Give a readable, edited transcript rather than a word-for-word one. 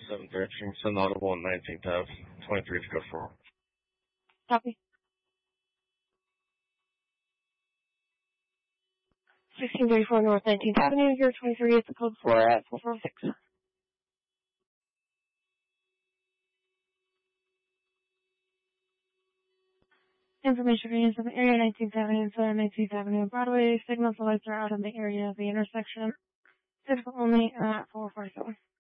7th direction, send audible on 19th Ave, 23 to go forward. Copy. 1634 North 19th Avenue, here 23 is the code 4 at 446. Information range of the area 19th Avenue and Southern 19th Avenue and Broadway. Signals the lights are out in the area of the intersection. Physical only at 447.